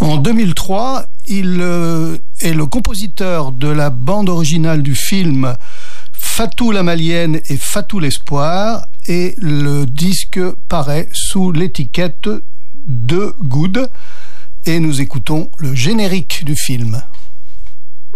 En 2003, il est le compositeur de la bande originale du film Fatou la Malienne et Fatou l'Espoir, et le disque paraît sous l'étiquette de Good, et nous écoutons le générique du film.